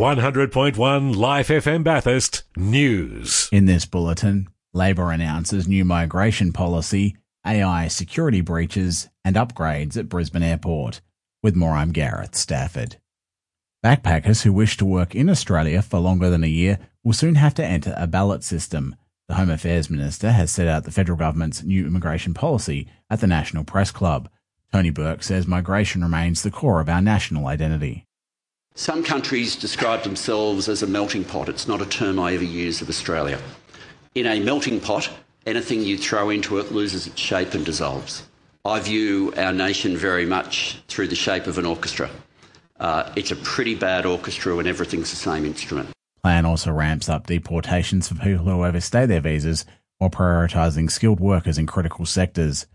100.1 Life FM Bathurst News. In this bulletin, Labor announces new migration policy, AI security breaches and upgrades at Brisbane Airport. With more, I'm Gareth Stafford. Backpackers who wish to work in Australia for longer than a year will soon have to enter a ballot system. The Home Affairs Minister has set out the federal government's new immigration policy at the National Press Club. Tony Burke says migration remains the core of our national identity. Some countries describe themselves as a melting pot. It's not a term I ever use of Australia. In a melting pot, anything you throw into it loses its shape and dissolves. I view our nation very much through the shape of an orchestra. It's a pretty bad orchestra when everything's the same instrument. Plan also ramps up deportations for people who overstay their visas while prioritising skilled workers in critical sectors.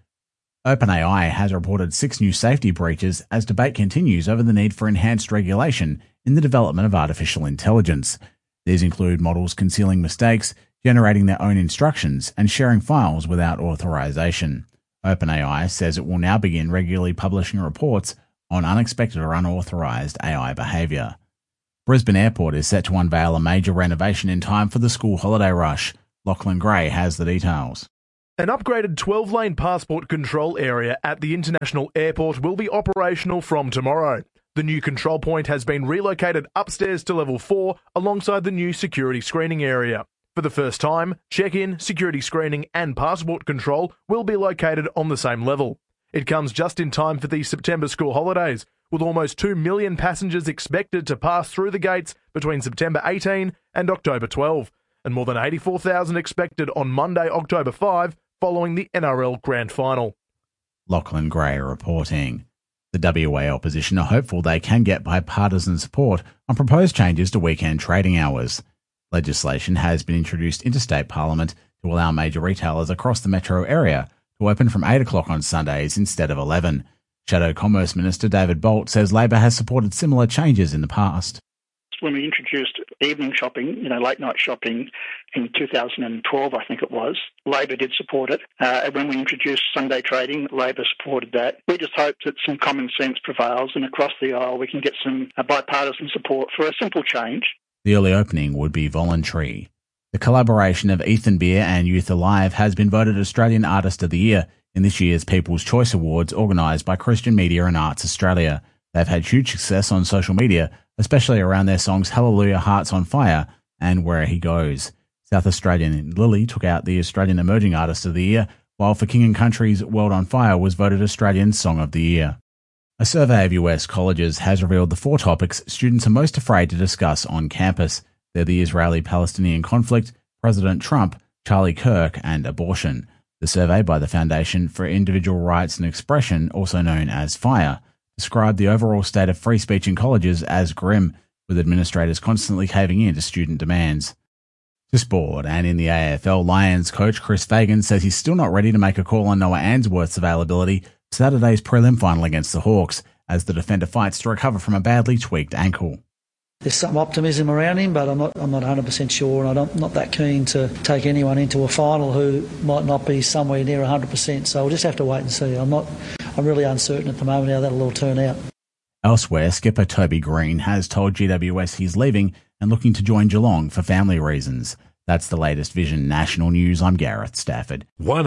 OpenAI has reported 6 new safety breaches as debate continues over the need for enhanced regulation in the development of artificial intelligence. These include models concealing mistakes, generating their own instructions, and sharing files without authorization. OpenAI says it will now begin regularly publishing reports on unexpected or unauthorized AI behavior. Brisbane Airport is set to unveil a major renovation in time for the school holiday rush. Lachlan Gray has the details. An upgraded 12-lane passport control area at the International Airport will be operational from tomorrow. The new control point has been relocated upstairs to level 4 alongside the new security screening area. For the first time, check-in, security screening and passport control will be located on the same level. It comes just in time for the September school holidays, with almost 2 million passengers expected to pass through the gates between September 18 and October 12, and more than 84,000 expected on Monday, October 5, following the NRL Grand Final. Lachlan Gray reporting. The WA opposition are hopeful they can get bipartisan support on proposed changes to weekend trading hours. Legislation has been introduced into state parliament to allow major retailers across the metro area to open from 8 o'clock on Sundays instead of 11. Shadow Commerce Minister David Bolt says Labor has supported similar changes in the past. When we introduced evening shopping, late night shopping in 2012, I think it was, Labor did support it. And when we introduced Sunday trading, Labor supported that. We just hope that some common sense prevails and across the aisle we can get some bipartisan support for a simple change. The early opening would be voluntary. The collaboration of Ethan Beer and Youth Alive has been voted Australian Artist of the Year in this year's People's Choice Awards organised by Christian Media and Arts Australia. They've had huge success on social media, especially around their songs Hallelujah, Hearts on Fire and Where He Goes. South Australian Lily took out the Australian Emerging Artist of the Year, while For King and Country's World on Fire was voted Australian Song of the Year. A survey of US colleges has revealed the 4 topics students are most afraid to discuss on campus. They're the Israeli-Palestinian conflict, President Trump, Charlie Kirk, and abortion. The survey by the Foundation for Individual Rights and Expression, also known as FIRE, described the overall state of free speech in colleges as grim, with administrators constantly caving in to student demands. To sport, and in the AFL, Lions coach Chris Fagan says he's still not ready to make a call on Noah Answorth's availability for Saturday's prelim final against the Hawks, as the defender fights to recover from a badly tweaked ankle. There's some optimism around him, but I'm not 100% sure, and I'm not that keen to take anyone into a final who might not be somewhere near 100%. So we'll just have to wait and see. I'm really uncertain at the moment how that'll all turn out. Elsewhere, skipper Toby Green has told GWS he's leaving and looking to join Geelong for family reasons. That's the latest Vision National News. I'm Gareth Stafford.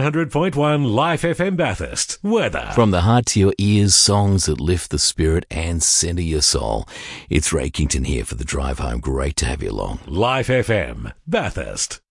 100.1 Life FM Bathurst. Weather. From the heart to your ears, songs that lift the spirit and centre your soul. It's Ray Kington here for the drive home. Great to have you along. Life FM Bathurst.